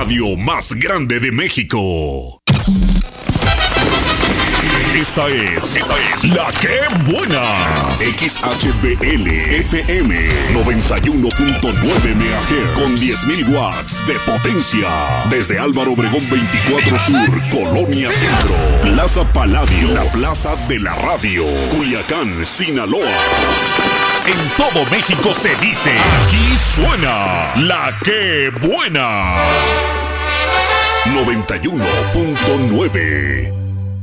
radio más grande de México. Esta es La Que Buena. XHBL FM 91.9 MHz con 10.000 watts de potencia. Desde Álvaro Obregón 24 Sur, Colonia Centro. Plaza Paladio, la plaza de la radio. Culiacán, Sinaloa. En todo México se dice, aquí suena La Que Buena. 91.9.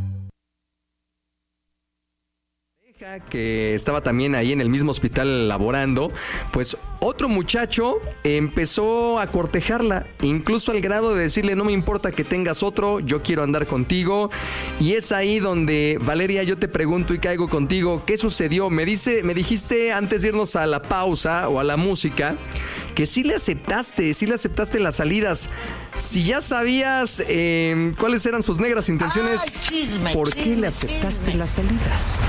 Que estaba también ahí en el mismo hospital laborando, pues otro muchacho empezó a cortejarla, incluso al grado de decirle: no me importa que tengas otro, yo quiero andar contigo. Y es ahí donde, Valeria, yo te pregunto y caigo contigo, ¿qué sucedió? Me dijiste antes de irnos a la pausa o a la música que sí le aceptaste las salidas. Si ya sabías cuáles eran sus negras intenciones, ¿por qué le aceptaste las salidas?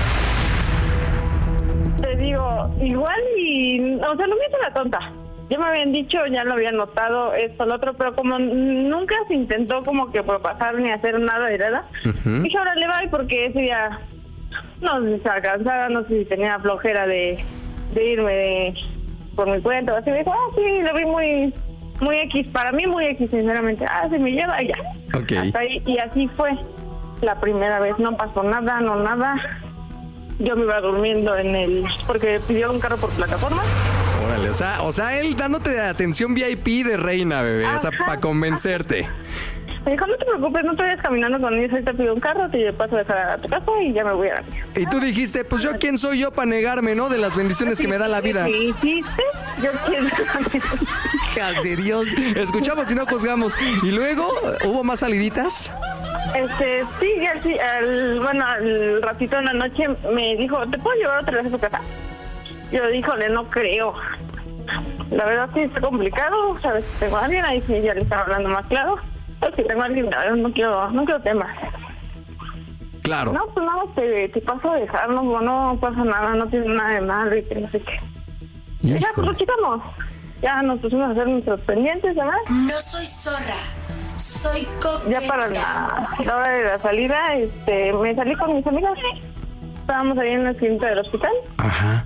Te digo, igual no me hice la tonta. Ya me habían dicho, ya lo habían notado, esto, lo otro, pero como nunca se intentó como que propasar ni hacer nada de nada, dije, ahora le va, porque ese día no sé si estaba cansada, no sé si tenía flojera de irme por mi cuenta, así me dijo, sí, lo vi muy X, para mí muy X, sinceramente, se me lleva y ya. Okay. Hasta ahí, y así fue la primera vez, no pasó nada, yo me iba durmiendo porque pidió un carro por plataforma. Órale, o sea, él dándote atención VIP de reina, bebé, Ajá, o sea, para convencerte. Me dijo, no te preocupes, no te vayas caminando con ellos, ahorita pido un carro, te paso a dejar a tu casa y ya me voy a la mía. Y tú dijiste, pues yo quién soy yo para negarme, ¿no? De las bendiciones que me da la vida. ¿Qué hiciste? Yo quiero. Hijas de Dios. Escuchamos y no juzgamos. ¿Y luego hubo más saliditas? Sí, ya sí, al ratito en la noche me dijo, ¿te puedo llevar otra vez a tu casa? Yo díjole, no creo. La verdad sí está complicado, sabes, tengo a alguien, ahí sí ya le estaba hablando más claro. Pues que tengo a alguien, la verdad no quiero temas. Claro. No, pues nada, te paso a dejar, no pasa nada, no tiene nada de malo y que no sé qué. Y ya, pues lo quitamos. Ya nos pusimos a hacer nuestros pendientes, ¿verdad? No soy zorra, soy coqueta. Ya para la hora de la salida, me salí con mis amigas. Estábamos ahí en la esquina del hospital. Ajá.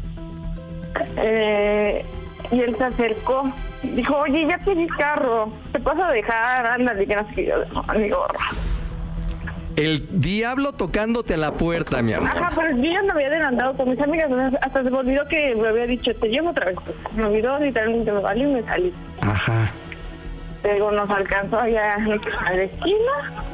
Y él se acercó. Dijo, oye, ya pedí carro, te paso a dejar, ándale, que no sé qué. Yo, amigo. El diablo tocándote a la puerta, mi amor. Ajá, pero yo ya me había adelantado con mis amigas, hasta se me olvidó que me había dicho, te llevo otra vez. Me olvidó, literalmente me valió y me salí. Ajá. Luego nos alcanzó allá a la esquina.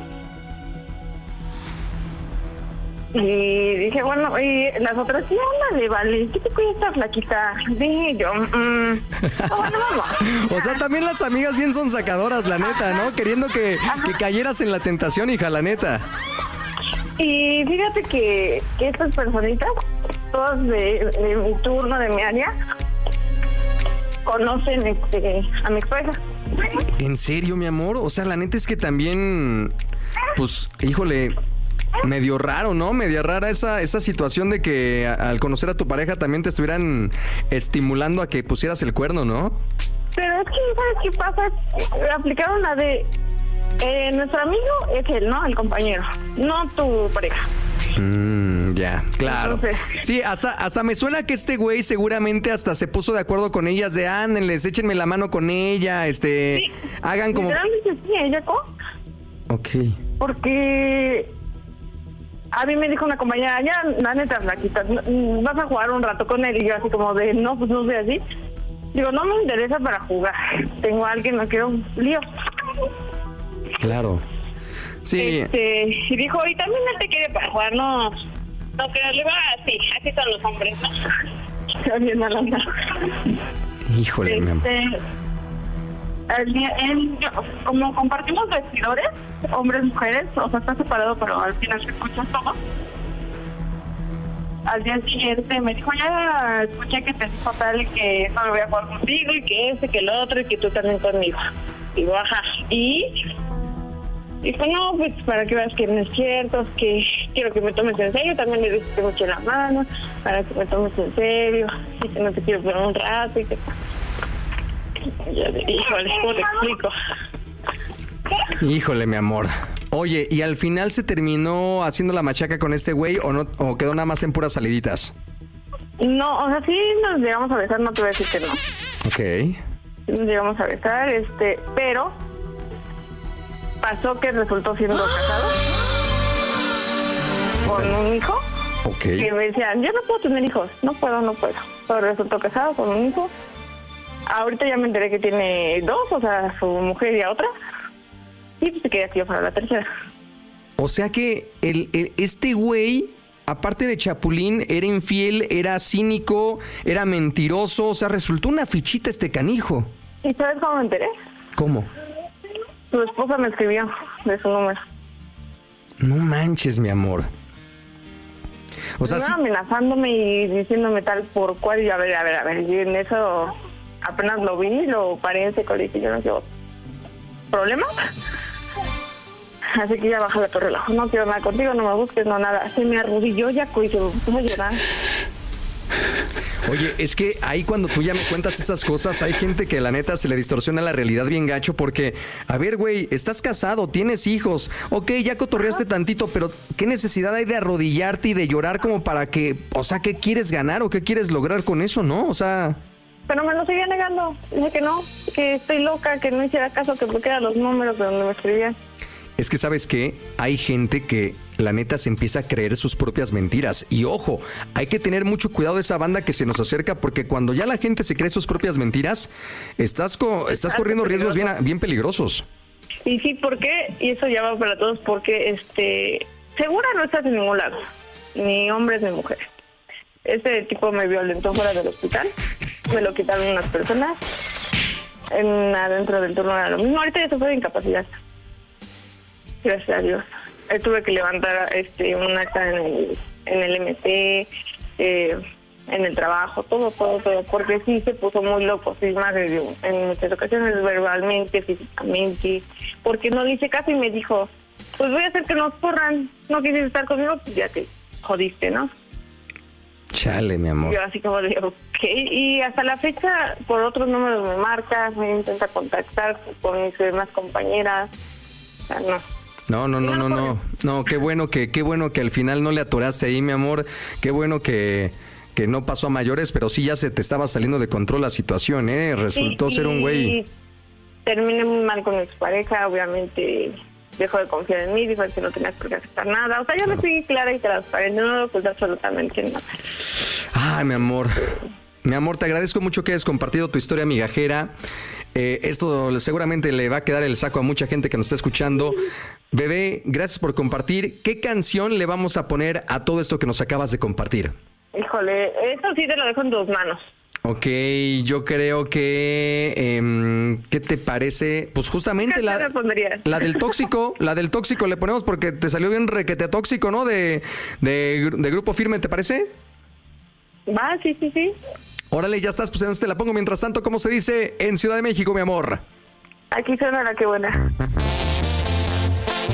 Y dije, bueno, y las otras, sí, ándale, vale, ¿qué te cuida esta flaquita? Dije yo, bueno, vamos. O sea, también las amigas bien son sacadoras, la neta, ¿no? Queriendo que cayeras en la tentación, hija, la neta. Y fíjate que estas personitas, todas de mi turno, de mi área, conocen a mi expareja. ¿En serio, mi amor? O sea, la neta es que también, pues, híjole, medio raro, ¿no? Media rara esa situación de que al conocer a tu pareja también te estuvieran estimulando a que pusieras el cuerno, ¿no? Pero es que, ¿sabes qué pasa? Aplicaron la de nuestro amigo es él, ¿no? El compañero, no tu pareja. Ya, claro. Entonces, sí, hasta me suena que este güey seguramente hasta se puso de acuerdo con ellas de ándenles, échenme la mano con ella, sí, hagan como... literalmente sí, ella Ok. Porque a mí me dijo una compañera, ya, la neta, flaquita, vas a jugar un rato con él. Y yo así como de, no, pues no soy así. Digo, no me interesa para jugar. Tengo a alguien, no quiero lío. Claro. Sí. Y dijo, y también él te quiere para jugar, no creo. Le digo, así son los hombres, ¿no? Estoy bien malanda. Híjole, mi amor. Como compartimos vestidores, hombres, mujeres, o sea, está separado, pero al final se escuchan todos. Al día siguiente me dijo, ya escuché que te dijo tal que no me voy a jugar contigo y que que el otro y que tú también conmigo. Digo, ajá. Y dijo, no, pues para que veas que no es cierto, es que quiero que me tomes en serio. También le dije que me eché la mano para que me tomes en serio y que no te quiero por un rato y que... Yo le dije, híjole, ¿cómo te explico? Híjole, mi amor. Oye, ¿y al final se terminó haciendo la machaca con este güey o no, o quedó nada más en puras saliditas? No, o sea, sí nos llegamos a besar, no te voy a decir que no. Ok. Nos llegamos a besar, pero pasó que resultó siendo casado con un hijo. Ok. Y me decían, yo no puedo tener hijos, no puedo. Pero resultó casado con un hijo. Ahorita ya me enteré que tiene 2, o sea, su mujer y a otra. Y pues se quería que yo fuera la tercera. O sea que este güey, aparte de chapulín, era infiel, era cínico, era mentiroso. O sea, resultó una fichita este canijo. ¿Y sabes cómo me enteré? ¿Cómo? Su esposa me escribió de su número. No manches, mi amor. O sea, sí. Amenazándome y diciéndome tal por cual. Y a ver. Y en eso apenas lo vi, lo paré en seco. Le dije, yo no quiero problema. Así que ya baja la torre. No quiero nada contigo, no me busques, no nada. Se me arrodilló ya y se me puso a llorar. Oye, es que ahí cuando tú ya me cuentas esas cosas, hay gente que la neta se le distorsiona la realidad bien gacho porque, a ver, güey, estás casado, tienes hijos, ok, ya cotorreaste tantito, pero ¿qué necesidad hay de arrodillarte y de llorar como para que, o sea, qué quieres ganar o qué quieres lograr con eso, no? O sea... Pero me lo seguía negando, dije que no, que estoy loca, que no hiciera caso, que bloqueara los números de donde me escribían. Es que, ¿sabes qué? Hay gente que la neta se empieza a creer sus propias mentiras. Y ojo, hay que tener mucho cuidado de esa banda que se nos acerca porque cuando ya la gente se cree sus propias mentiras, estás corriendo riesgos bien peligrosos. Y sí, ¿por qué? Y eso ya va para todos, porque segura no estás en ningún lado, ni hombres ni mujeres. Este tipo me violentó fuera del hospital, me lo quitaron unas personas, adentro del turno era lo mismo, ahorita ya se fue de incapacidad. Gracias a Dios. Tuve que levantar un acta en el MT, en el trabajo, todo, porque sí se puso muy loco, sí, más en muchas ocasiones verbalmente, físicamente, porque no le hice caso y me dijo, pues voy a hacer que nos corran, no quisiste estar conmigo, pues ya te jodiste, ¿no? Chale, mi amor. Yo así como de, ok, y hasta la fecha por otros números me marca, me intenta contactar con mis demás compañeras, o sea, no. No, qué bueno que al final no le atoraste ahí, mi amor. Qué bueno que no pasó a mayores, pero sí ya se te estaba saliendo de control la situación, ¿eh? Resultó ser un güey. Terminé muy mal con mi expareja, obviamente dejó de confiar en mí, dijo que no tenías por qué aceptar nada. O sea, yo me fui clara y transparente, no lo oculté absolutamente nada. Ay, mi amor. Mi amor, te agradezco mucho que hayas compartido tu historia migajera. Esto seguramente le va a quedar el saco a mucha gente que nos está escuchando. Bebé, gracias por compartir. ¿Qué canción le vamos a poner a todo esto que nos acabas de compartir? Híjole, eso sí te lo dejo en tus manos. Ok, yo creo que... ¿qué te parece? Pues justamente la del tóxico. La del tóxico le ponemos porque te salió bien requete tóxico, ¿no? De Grupo Firme, ¿te parece? Va, sí. Órale, ya estás, pues entonces te la pongo. Mientras tanto, ¿cómo se dice en Ciudad de México, mi amor? Aquí suena la que buena.